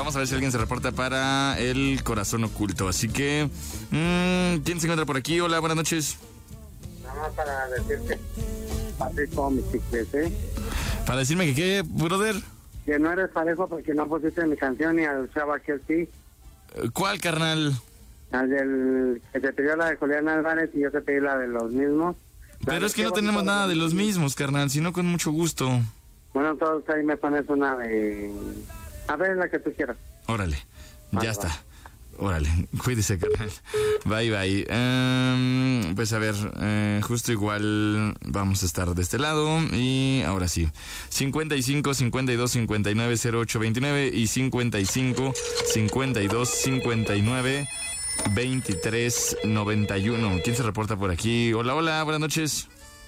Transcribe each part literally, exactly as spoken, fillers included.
vamos a ver si alguien se reporta para el corazón oculto. Así que, mmm, ¿quién se encuentra por aquí? Hola, buenas noches. Nada más para decirte, así como mi chicles, ¿eh? Para decirme que qué, brother. Que no eres parejo porque no pusiste mi canción y al chavo aquel sí. ¿Cuál, carnal? Al del que te pidió la de Julián Álvarez y yo te pedí la de los mismos. Pero la es que no tenemos nada de los mismos, carnal, sino con mucho gusto. Bueno, entonces ahí me pones una de... A ver, la que tú quieras. Órale, vale, ya está. Va. Órale, cuídese, carnal. Bye, bye. Um, pues a ver, eh, justo igual vamos a estar de este lado. Y ahora sí, cincuenta y cinco, cincuenta y dos, cincuenta y nueve, cero ocho veintinueve y cincuenta y cinco, cincuenta y dos, cincuenta y nueve, veintitrés, noventa y uno. ¿Quién se reporta por aquí? Hola, hola, buenas noches.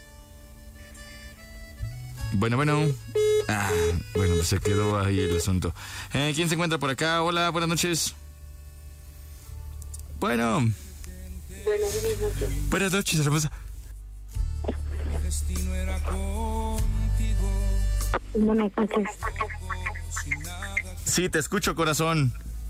Bueno, bueno. Ah, bueno, pues se quedó ahí el asunto. Eh, ¿Quién se encuentra por acá? Hola, buenas noches. Bueno. Buenas noches. Buenas noches, hermosa. Buenas noches. Sí, te escucho, corazón.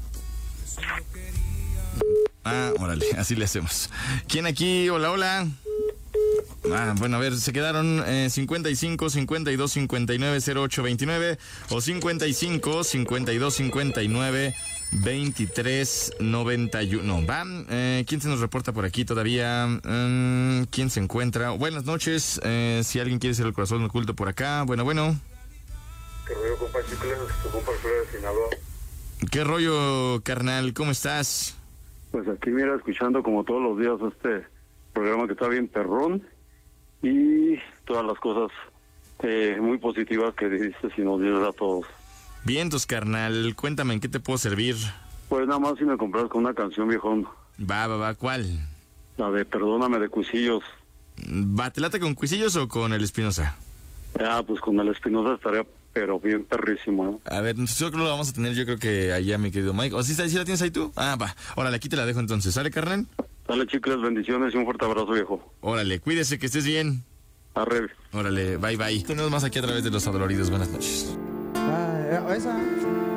Ah, órale, así le hacemos. ¿Quién aquí? Hola, hola. Ah, bueno, a ver, se quedaron eh, cincuenta y cinco, cincuenta y dos, cincuenta y nueve, cero ocho veintinueve o cincuenta y cinco, cincuenta y dos, cincuenta y nueve, veintitrés, noventa y uno. ¿Van? Eh, ¿Quién se nos reporta por aquí todavía? Mm, ¿Quién se encuentra? Buenas noches. Eh, si alguien quiere ser el corazón oculto por acá. Bueno, bueno. ¿Qué rollo, compa Chicles? Tu compa Alfredo de Sinaloa. ¿Qué rollo, carnal? ¿Cómo estás? Pues aquí, mira, escuchando como todos los días este programa que está bien perrón y todas las cosas eh, muy positivas que dices y nos dices a todos. Vientos, carnal. Cuéntame, ¿en qué te puedo servir? Pues nada más si me compras con una canción, viejón. Va, va, va. ¿Cuál? La de Perdóname de Cuisillos. ¿Va, te late con Cuisillos o con el Espinosa? Ah, pues con el Espinosa estaría, pero bien perrísimo, ¿no? A ver, yo creo que lo vamos a tener, yo creo que allá, mi querido Mike. ¿O sí, sí la tienes ahí tú? Ah, va. Órale, aquí te la dejo entonces. ¿Sale, carnal? Dale, Chicles, bendiciones y un fuerte abrazo, viejo. Órale, cuídese, que estés bien. Arre. Órale, bye, bye. Tenemos más aquí a través de Los Adoloridos. Buenas noches. Ah, esa...